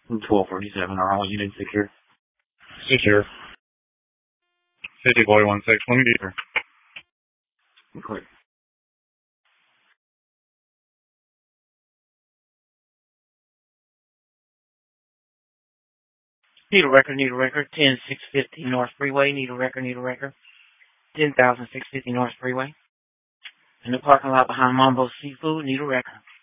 1247, are all units secure? Secure. 50 boy 16, let me be here. Okay. Need a record, 10650 North Freeway, need a record, 10,650 North Freeway. In the parking lot behind Mambo's Seafood, need a record.